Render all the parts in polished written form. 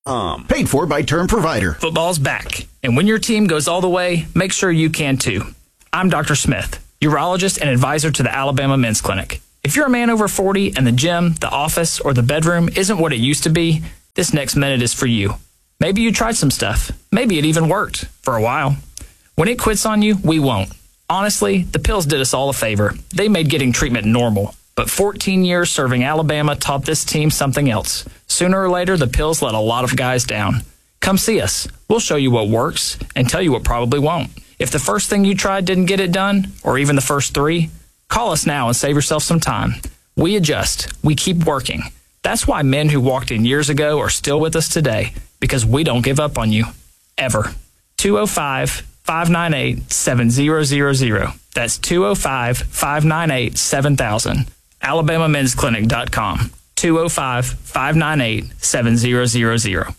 Paid for by Term Provider. Football's back, and when your team goes all the way, make sure you can too. I'm Dr. Smith, urologist and advisor to the Alabama Men's Clinic. If you're a man over 40 and the gym, the office, or the bedroom isn't what it used to be, this next minute is for you. Maybe you tried some stuff. Maybe it even worked for a while. When it quits on you, we won't. Honestly, the pills did us all a favor. They made getting treatment normal. But 14 years serving Alabama taught this team something else. Sooner or later, the pills let a lot of guys down. Come see us. We'll show you what works and tell you what probably won't. If the first thing you tried didn't get it done, or even the first 3, call us now and save yourself some time. We adjust. We keep working. That's why men who walked in years ago are still with us today, because we don't give up on you. Ever. 205-598-7000. That's 205-598-7000. AlabamaMen'sClinic.com. 205-598-7000.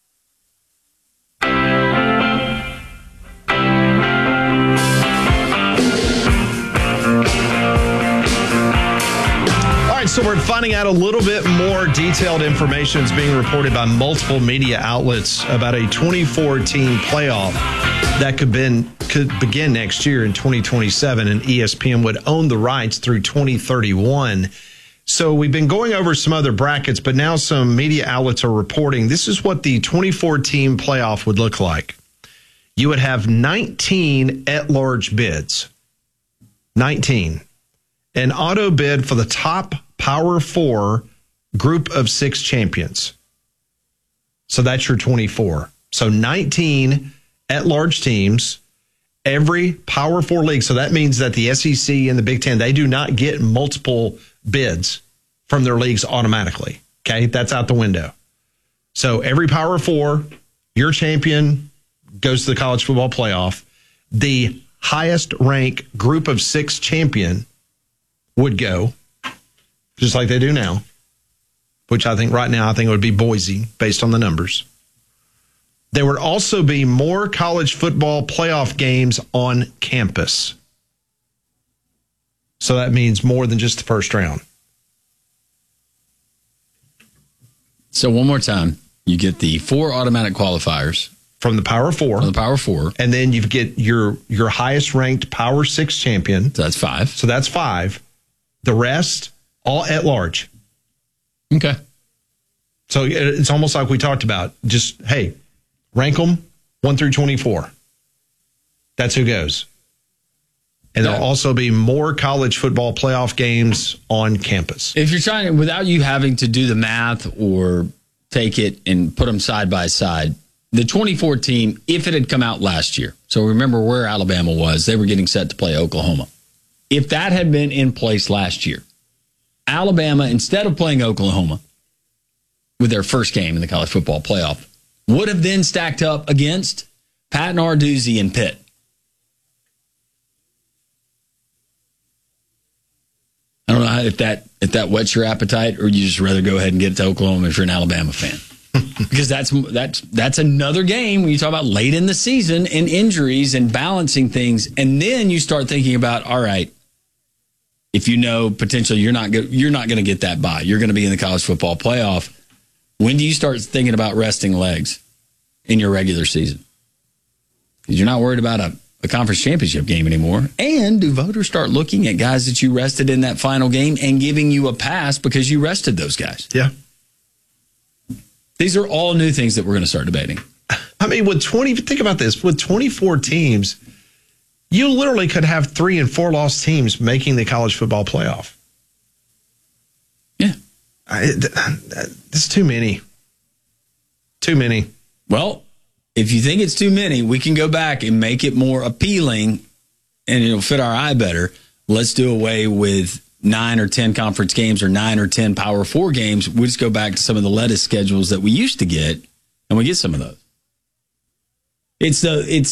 So we're finding out a little bit more detailed information is being reported by multiple media outlets about a 24-team playoff that could begin next year in 2027, and ESPN would own the rights through 2031. So we've been going over some other brackets, but now some media outlets are reporting this is what the 24-team playoff would look like. You would have 19 at-large bids. 19. An auto bid for the top Power 4 group of 6 champions. So that's your 24. So 19 at-large teams, every Power 4 league. So that means that the SEC and the Big Ten, they do not get multiple bids from their leagues automatically. Okay, that's out the window. So every Power 4, your champion goes to the college football playoff. The highest ranked group of 6 champion would go, just like they do now, which I think right now, it would be Boise based on the numbers. There would also be more college football playoff games on campus. So that means more than just the first round. So one more time, you get the 4 automatic qualifiers. From the Power 4. From the Power 4. And then you get your highest ranked Power 6 champion. So that's 5. So that's 5. The rest, all at large. Okay. So it's almost like we talked about. Just, hey, rank them 1 through 24. That's who goes. And there'll also be more college football playoff games on campus. If you're trying, without you having to do the math or take it and put them side by side, the 24 team, if it had come out last year, so remember where Alabama was, they were getting set to play Oklahoma. If that had been in place last year, Alabama, instead of playing Oklahoma with their first game in the college football playoff, would have then stacked up against Pat Narduzzi and Pitt. I don't know if that whets your appetite, or you just rather go ahead and get to Oklahoma if you're an Alabama fan. Because that's another game when you talk about late in the season and injuries and balancing things, and then you start thinking about, all right, if you know potentially you're not going to get that bye, you're going to be in the college football playoff. When do you start thinking about resting legs in your regular season? Because you're not worried about a conference championship game anymore. And do voters start looking at guys that you rested in that final game and giving you a pass because you rested those guys? Yeah. These are all new things that we're going to start debating. I mean, think about this, with 24 teams, you literally could have 3 and 4 loss teams making the college football playoff. Yeah. It's too many. Too many. Well, if you think it's too many, we can go back and make it more appealing and it'll fit our eye better. Let's do away with 9 or 10 conference games or 9 or 10 Power 4 games. We just go back to some of the lettuce schedules that we used to get, and we get some of those. It's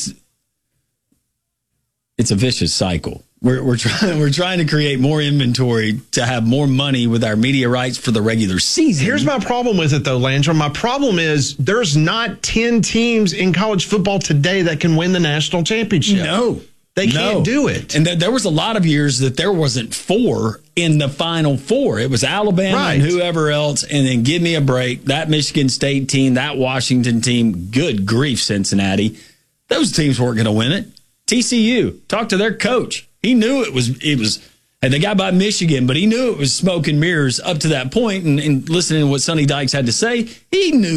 a vicious cycle. We're trying to create more inventory to have more money with our media rights for the regular season. Here's my problem with it, though, Landrum. My problem is there's not 10 teams in college football today that can win the national championship. No. They can't do it. And there was a lot of years that there wasn't 4 in the Final Four. It was Alabama and whoever else, and then give me a break. That Michigan State team, that Washington team, good grief, Cincinnati. Those teams weren't going to win it. TCU, talk to their coach. He knew it was, and they got by Michigan, but he knew it was smoke and mirrors up to that point. And listening to what Sonny Dykes had to say, he knew